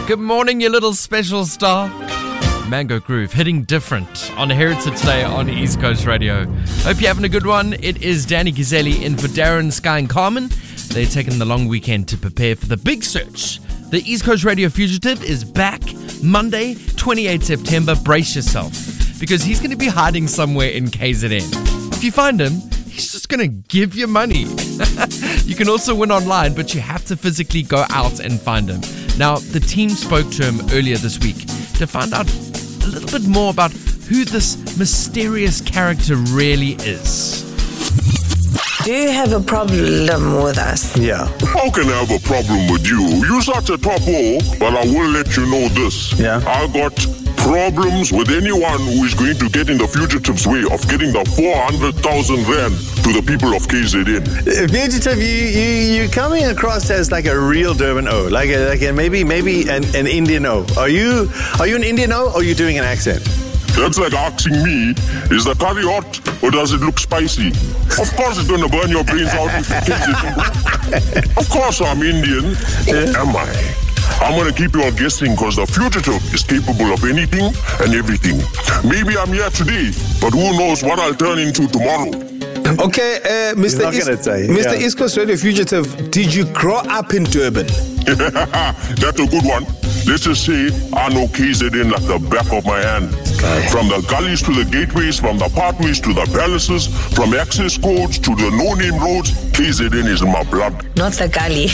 Good morning, you little special star. Mango Groove, hitting different on Heritage today on East Coast Radio. Hope you're having a good one. It is Danny Gazzelli in for Darren, Sky and Carmen. They're taking the long weekend to prepare for the big search. The East Coast Radio Fugitive is back Monday, 28 September. Brace yourself, because he's going to be hiding somewhere in KZN. If you find him, he's just going to give you money. You can also win online, but you have to physically go out and find him. Now, the team spoke to him earlier this week to find out a little bit more about who this mysterious character really is. Do you have a problem with us? Yeah. How can I have a problem with you? You such a top but I will let you know this. Yeah. I got problems with anyone who is going to get in the fugitive's way of getting the 400,000 rand to the people of KZN. Fugitive, you coming across as like a real Durban O, like maybe an Indian O. Are you an Indian O, or are you doing an accent? That's like asking me, is the curry hot or does it look spicy? Of course it's going to burn your brains out if you taste it. Of course I'm Indian. Am I? I'm going to keep you all guessing, because the fugitive is capable of anything and everything. Maybe I'm here today, but who knows what I'll turn into tomorrow. Okay, Mr. East Coast Radio Fugitive, did you grow up in Durban? That's a good one. Let's just say I know KZN like the back of my hand. From the gullies to the gateways, from the pathways to the palaces, from access codes to the no-name roads, KZN is in my blood. Not the gully.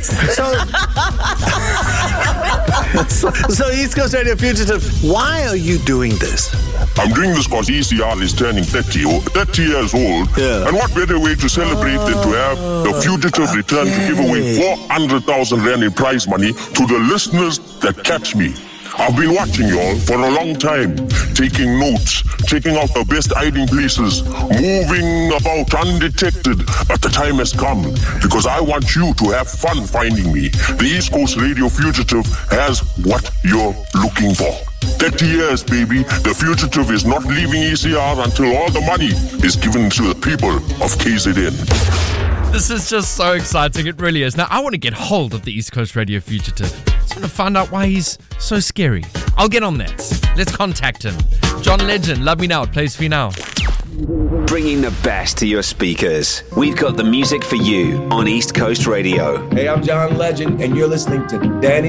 So East Coast Radio Fugitive, why are you doing this? I'm doing this because ECR is turning 30 years old. Yeah. And what better way to celebrate than to have the fugitive return to give away 400,000 rand in prize money to the listeners that catch me. I've been watching y'all for a long time, taking notes, checking out the best hiding places, moving about undetected. But the time has come, because I want you to have fun finding me. The East Coast Radio Fugitive has what you're looking for. 30 years, baby. The fugitive is not leaving ECR until all the money is given to the people of KZN. This is just so exciting, it really is. Now, I want to get hold of the East Coast Radio Fugitive. I just want to find out why he's so scary. I'll get on that. Let's contact him. John Legend, Love Me Now, it plays for you now. Bringing the best to your speakers. We've got the music for you on East Coast Radio. Hey, I'm John Legend, and you're listening to Danny